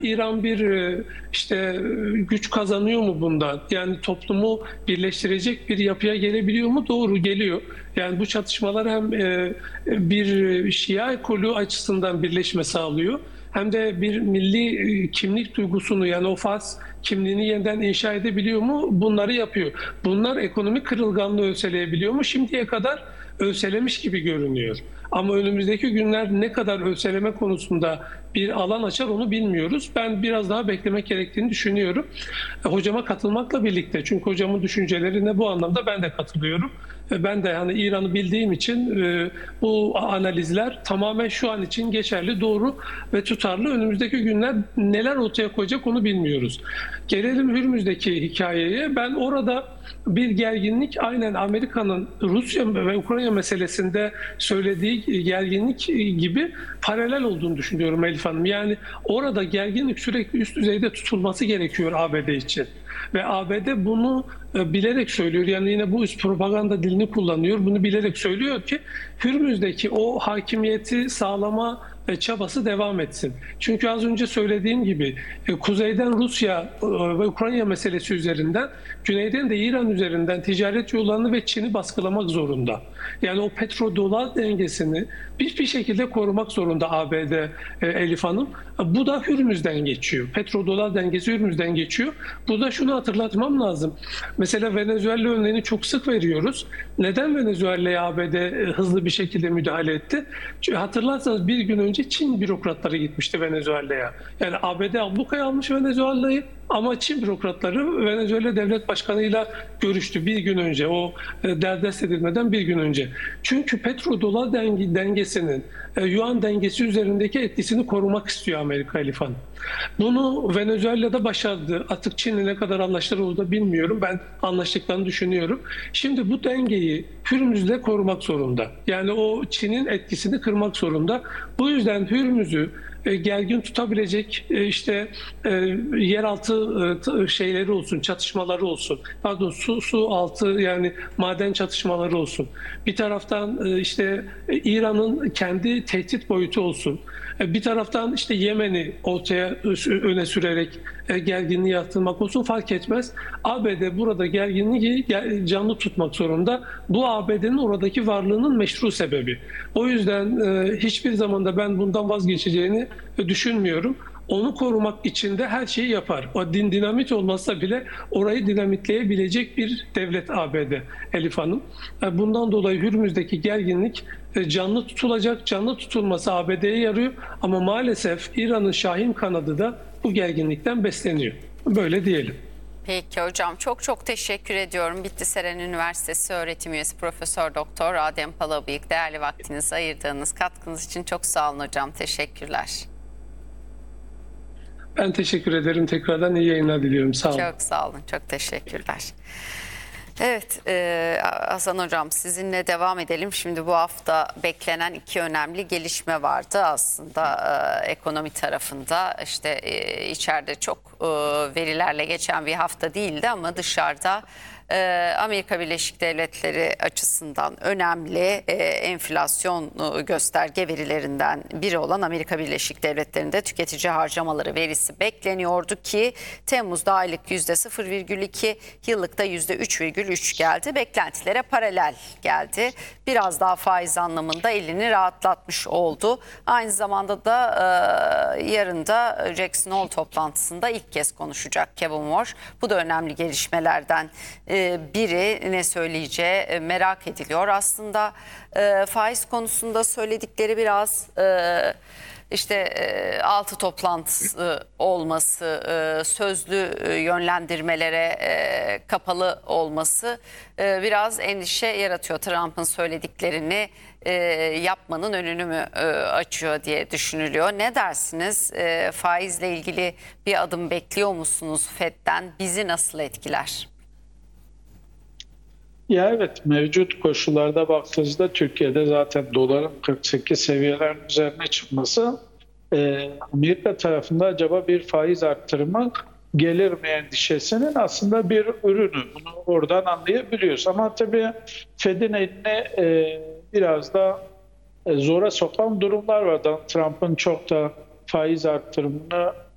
İran bir güç kazanıyor mu bundan? Yani toplumu birleştirecek bir yapıya gelebiliyor mu? Doğru geliyor. Yani bu çatışmalar hem bir Şia ekolü açısından birleşme sağlıyor, hem de bir milli kimlik duygusunu, yani o Fars kimliğini yeniden inşa edebiliyor mu? Bunları yapıyor. Bunlar ekonomik kırılganlığı ölçeleyebiliyor mu? Şimdiye kadar ölçelemiş gibi görünüyor. Ama önümüzdeki günler ne kadar ölçeleme konusunda bir alan açar onu bilmiyoruz. Ben biraz daha beklemek gerektiğini düşünüyorum. Hocama katılmakla birlikte, çünkü hocamın düşüncelerine bu anlamda ben de katılıyorum. Ben de hani İran'ı bildiğim için bu analizler tamamen şu an için geçerli, doğru ve tutarlı. Önümüzdeki günler neler ortaya koyacak onu bilmiyoruz. Gelelim Hürmüz'deki hikayeye. Ben orada bir gerginlik, aynen Amerika'nın Rusya ve Ukrayna meselesinde söylediği gerginlik gibi paralel olduğunu düşünüyorum Elif Hanım. Yani orada gerginlik sürekli üst düzeyde tutulması gerekiyor ABD için. Ve ABD bunu bilerek söylüyor. Yani yine bu üst propaganda dilini kullanıyor. Bunu bilerek söylüyor ki Hürmüz'deki o hakimiyeti sağlama çabası devam etsin. Çünkü az önce söylediğim gibi kuzeyden Rusya ve Ukrayna meselesi üzerinden, güneyden de İran üzerinden ticaret yollarını ve Çin'i baskılamak zorunda. Yani o petrodolar dengesini bir şekilde korumak zorunda ABD, Elif Hanım. Bu da Hürmüz'den geçiyor. Petrodolar dengesi Hürmüz'den geçiyor. Burada şunu hatırlatmam lazım. Mesela Venezuela örneğini çok sık veriyoruz. Neden Venezuela'ya ABD hızlı bir şekilde müdahale etti? Çünkü hatırlarsanız bir gün önce Çin bürokratları gitmişti Venezuela'ya. Yani ABD ablukaya almış Venezuela'yı, ama Çin bürokratları Venezuela Devlet Başkanı'yla görüştü bir gün önce. O derdest edilmeden bir gün önce. Çünkü petrodolar dengesinin yuan dengesi üzerindeki etkisini korumak istiyor Amerika, Elif Hanım. Bunu Venezuela'da başardı. Artık Çin'le ne kadar anlaştılar onu da bilmiyorum. Ben anlaştıklarını düşünüyorum. Şimdi bu dengeyi Hürmüz'le korumak zorunda. Yani o Çin'in etkisini kırmak zorunda. Bu yüzden Hürmüz'ü gergin tutabilecek yeraltı şeyleri olsun, çatışmaları olsun. Pardon, su altı, yani maden çatışmaları olsun. Bir taraftan İran'ın kendi tehdit boyutu olsun. Bir taraftan Yemen'i öne sürerek gerginliği arttırmak olsun, fark etmez. ABD burada gerginliği canlı tutmak zorunda. Bu ABD'nin oradaki varlığının meşru sebebi. O yüzden hiçbir zaman da ben bundan vazgeçeceğini düşünmüyorum. Onu korumak için de her şeyi yapar. O dinamit olmazsa bile orayı dinamitleyebilecek bir devlet ABD, Elif Hanım. Bundan dolayı Hürmüz'deki gerginlik canlı tutulacak. Canlı tutulması ABD'ye yarıyor, ama maalesef İran'ın Şahin kanadı da bu gerginlikten besleniyor. Böyle diyelim. Peki hocam, çok teşekkür ediyorum. Bitlis Eren Üniversitesi öğretim üyesi Profesör Doktor Adem Palabıyık, değerli vaktinizi ayırdığınız katkınız için çok sağ olun hocam. Teşekkürler. Ben teşekkür ederim. Tekrardan iyi yayınlar diliyorum. Sağ olun. Çok sağ olun. Çok teşekkürler. Evet, Hasan Hocam, sizinle devam edelim. Şimdi bu hafta beklenen iki önemli gelişme vardı aslında ekonomi tarafında. İçeride çok verilerle geçen bir hafta değildi, ama dışarıda Amerika Birleşik Devletleri açısından önemli enflasyon gösterge verilerinden biri olan Amerika Birleşik Devletleri'nde tüketici harcamaları verisi bekleniyordu ki Temmuz'da aylık %0,2, yıllıkta %3,3 geldi. Beklentilere paralel geldi. Biraz daha faiz anlamında elini rahatlatmış oldu. Aynı zamanda da yarın da Jackson Hole toplantısında ilk kez konuşacak Kevin Warsh. Bu da önemli gelişmelerden biri, ne söyleyeceği merak ediliyor. Aslında faiz konusunda söyledikleri biraz altı toplantısı olması, sözlü yönlendirmelere kapalı olması biraz endişe yaratıyor. Trump'ın söylediklerini yapmanın önünü mü açıyor diye düşünülüyor. Ne dersiniz? Faizle ilgili bir adım bekliyor musunuz FED'den? Bizi nasıl etkiler? Ya evet, mevcut koşullarda baktığınızda Türkiye'de zaten doların 48 seviyelerin üzerine çıkması Amerika tarafında acaba bir faiz arttırımı gelir mi endişesinin aslında bir ürünü. Bunu oradan anlayabiliyoruz. Ama tabii Fed'in eline biraz da zora sokan durumlar var. Donald Trump'ın çok da faiz arttırımını